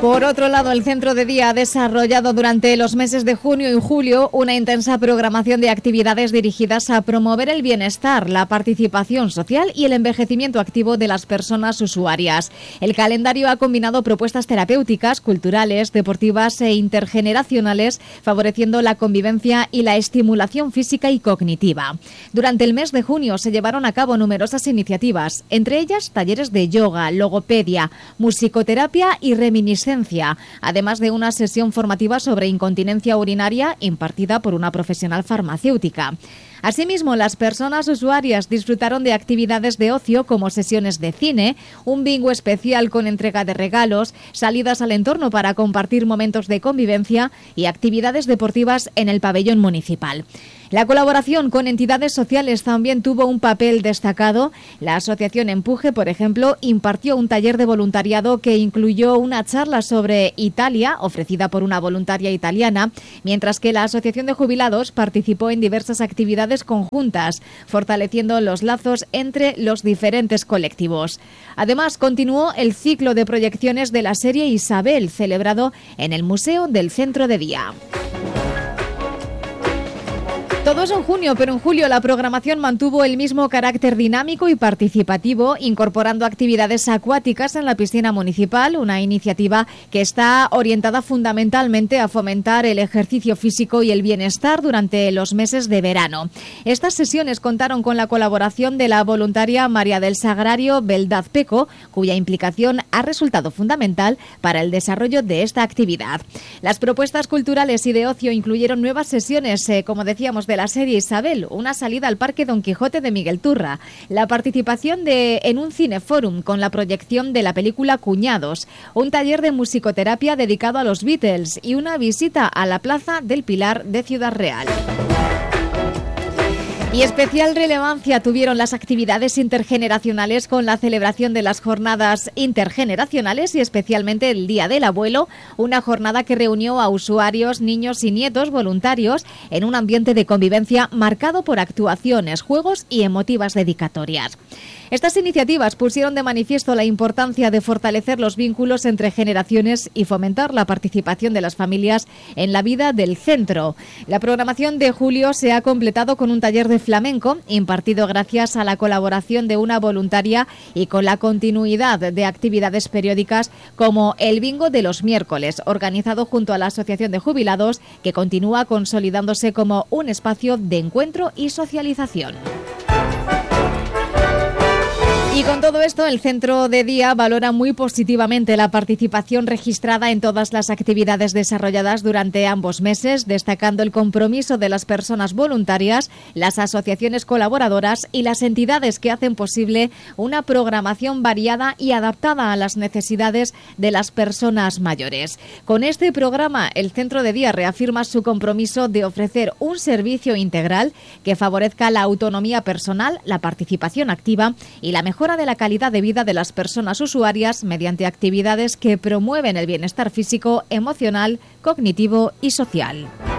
Por otro lado, el Centro de Día ha desarrollado durante los meses de junio y julio una intensa programación de actividades dirigidas a promover el bienestar, la participación social y el envejecimiento activo de las personas usuarias. El calendario ha combinado propuestas terapéuticas, culturales, deportivas e intergeneracionales, favoreciendo la convivencia y la estimulación física y cognitiva. Durante el mes de junio se llevaron a cabo numerosas iniciativas, entre ellas talleres de yoga, logopedia, musicoterapia y reminiscencia, además de una sesión formativa sobre incontinencia urinaria impartida por una profesional farmacéutica. Asimismo, las personas usuarias disfrutaron de actividades de ocio como sesiones de cine, un bingo especial con entrega de regalos, salidas al entorno para compartir momentos de convivencia y actividades deportivas en el pabellón municipal. La colaboración con entidades sociales también tuvo un papel destacado. La Asociación Empuje, por ejemplo, impartió un taller de voluntariado que incluyó una charla sobre Italia, ofrecida por una voluntaria italiana, mientras que la Asociación de Jubilados participó en diversas actividades conjuntas, fortaleciendo los lazos entre los diferentes colectivos. Además, continuó el ciclo de proyecciones de la serie Isabel, celebrado en el Museo del Centro de Día. Todo eso en junio, pero en julio la programación mantuvo el mismo carácter dinámico y participativo, incorporando actividades acuáticas en la piscina municipal, una iniciativa que está orientada fundamentalmente a fomentar el ejercicio físico y el bienestar durante los meses de verano. Estas sesiones contaron con la colaboración de la voluntaria María del Sagrario Beldad Peco, cuya implicación ha resultado fundamental para el desarrollo de esta actividad. Las propuestas culturales y de ocio incluyeron nuevas sesiones, como decíamos, de la serie Isabel, una salida al Parque Don Quijote de Miguel Turra, la participación en un cineforum con la proyección de la película Cuñados, un taller de musicoterapia dedicado a los Beatles y una visita a la Plaza del Pilar de Ciudad Real. Y especial relevancia tuvieron las actividades intergeneracionales con la celebración de las jornadas intergeneracionales y especialmente el Día del Abuelo, una jornada que reunió a usuarios, niños y nietos voluntarios en un ambiente de convivencia marcado por actuaciones, juegos y emotivas dedicatorias. Estas iniciativas pusieron de manifiesto la importancia de fortalecer los vínculos entre generaciones y fomentar la participación de las familias en la vida del centro. La programación de julio se ha completado con un taller de flamenco impartido gracias a la colaboración de una voluntaria y con la continuidad de actividades periódicas como el bingo de los miércoles, organizado junto a la Asociación de Jubilados, que continúa consolidándose como un espacio de encuentro y socialización. Y con todo esto, el Centro de Día valora muy positivamente la participación registrada en todas las actividades desarrolladas durante ambos meses, destacando el compromiso de las personas voluntarias, las asociaciones colaboradoras y las entidades que hacen posible una programación variada y adaptada a las necesidades de las personas mayores. Con este programa, el Centro de Día reafirma su compromiso de ofrecer un servicio integral que favorezca la autonomía personal, la participación activa y la mejora de la calidad de vida de las personas usuarias mediante actividades que promueven el bienestar físico, emocional, cognitivo y social.